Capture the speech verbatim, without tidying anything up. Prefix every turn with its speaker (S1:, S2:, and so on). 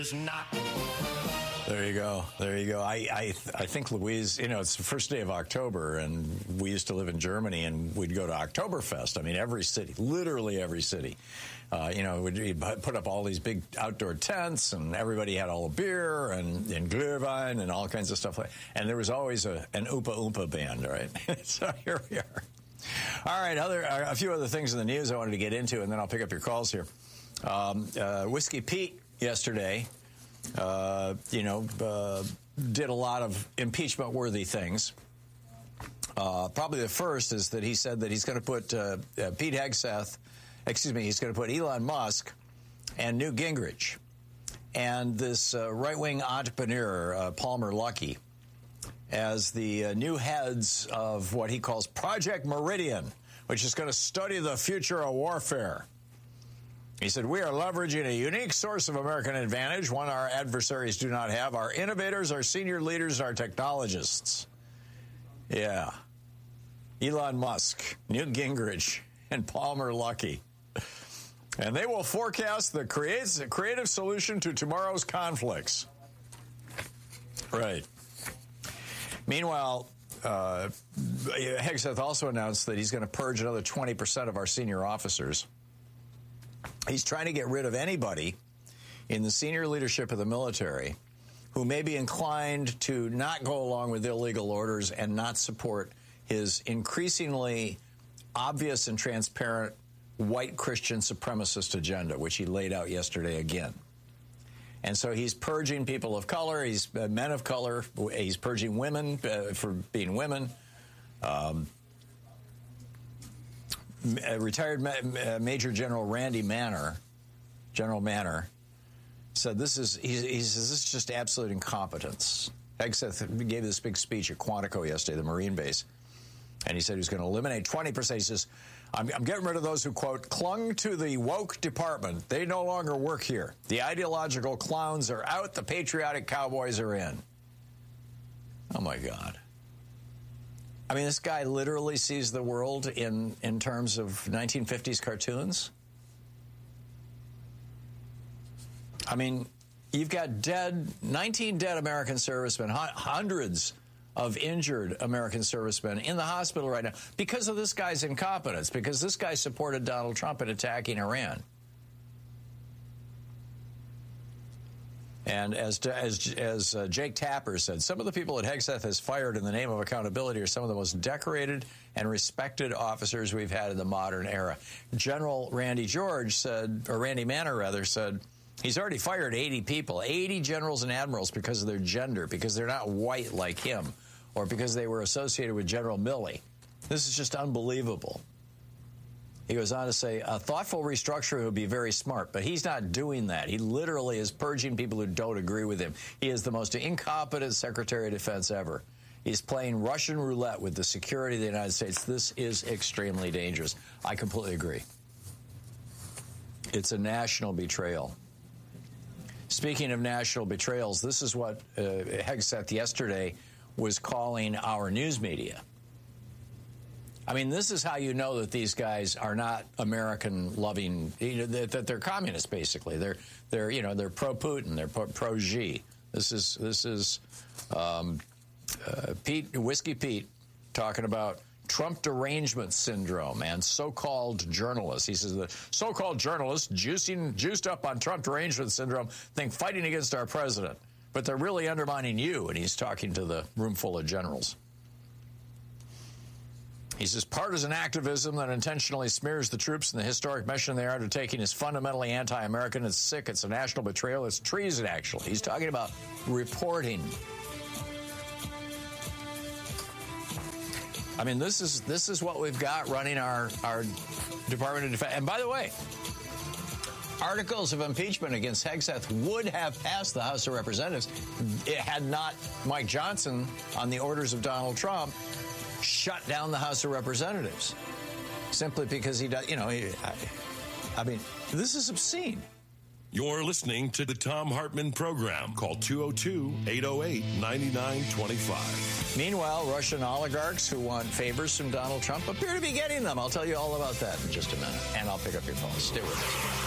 S1: Is not.
S2: There you go. There you go. I, I I think Louise, you know, it's the first day of October, and we used to live in Germany, and we'd go to Oktoberfest. I mean, every city, literally every city, uh, you know, we'd put up all these big outdoor tents, and everybody had all the beer and, and Glühwein and all kinds of stuff. Like, and there was always a, an Oompa Oompa band, right? So here we are. All right, other a few other things in the news I wanted to get into, and then I'll pick up your calls here. Um, uh, Whiskey Pete yesterday, uh, you know, uh, did a lot of impeachment-worthy things. Uh, probably the first is that he said that he's going to put uh, uh, Pete Hegseth, excuse me, he's going to put Elon Musk and Newt Gingrich and this uh, right-wing entrepreneur, uh, Palmer Luckey, as the uh, new heads of what he calls Project Meridian, which is going to study the future of warfare. He said, we are leveraging a unique source of American advantage, one our adversaries do not have, our innovators, our senior leaders, our technologists. Yeah. Elon Musk, Newt Gingrich, and Palmer Luckey. And they will forecast the creative, creative solution to tomorrow's conflicts. Right. Meanwhile, uh, Hegseth also announced that he's going to purge another twenty percent of our senior officers. He's trying to get rid of anybody in the senior leadership of the military who may be inclined to not go along with illegal orders and not support his increasingly obvious and transparent white Christian supremacist agenda, which he laid out yesterday again. And so he's purging people of color, he's uh, men of color, he's purging women uh, for being women. Um, retired Ma- Major General Randy Manner, General Manner, said this is, he, he says this is just absolute incompetence. Hegseth gave this big speech at Quantico yesterday, the Marine base, and he said he was going to eliminate twenty percent. He says, I'm, I'm getting rid of those who, quote, clung to the woke department. They no longer work here. The ideological clowns are out. The patriotic cowboys are in. Oh, my God. I mean, this guy literally sees the world in, in terms of nineteen fifties cartoons. I mean, you've got dead, nineteen dead American servicemen, hundreds of injured American servicemen in the hospital right now because of this guy's incompetence, because this guy supported Donald Trump in attacking Iran. And as as, as uh, Jake Tapper said, some of the people that Hegseth has fired in the name of accountability are some of the most decorated and respected officers we've had in the modern era. General Randy George said, or Randy Manner rather, said, he's already fired eighty people, eighty generals and admirals because of their gender, because they're not white like him, or because they were associated with General Milley. This is just unbelievable. He goes on to say, a thoughtful restructuring would be very smart, but he's not doing that. He literally is purging people who don't agree with him. He is the most incompetent Secretary of Defense ever. He's playing Russian roulette with the security of the United States. This is extremely dangerous. I completely agree. It's a national betrayal. Speaking of national betrayals, this is what uh, Hegseth yesterday was calling our news media. I mean, this is how you know that these guys are not American-loving, you know, that, that they're communists, basically. They're, they're, you know, they're pro-Putin, they're pro-Xi. This is, this is um, uh, Pete, Whiskey Pete, talking about Trump derangement syndrome and so-called journalists. He says the so-called journalists juicing, juiced up on Trump derangement syndrome think fighting against our president, but they're really undermining you. And he's talking to the room full of generals. He says partisan activism that intentionally smears the troops and the historic mission they are undertaking is fundamentally anti-American. It's sick. It's a national betrayal. It's treason, actually. He's talking about reporting. I mean, this is this is what we've got running our, our Department of Defense. And by the way, articles of impeachment against Hegseth would have passed the House of Representatives. It had not Mike Johnson, on the orders of Donald Trump, shut down the House of Representatives simply because he does, you know, he, I, I mean, this is obscene.
S3: You're listening to the Thom Hartmann program. Call two oh two, eight oh eight, nine nine two five.
S2: Meanwhile, Russian oligarchs who want favors from Donald Trump appear to be getting them. I'll tell you all about that in just a minute, and I'll pick up your phone. Stay with us.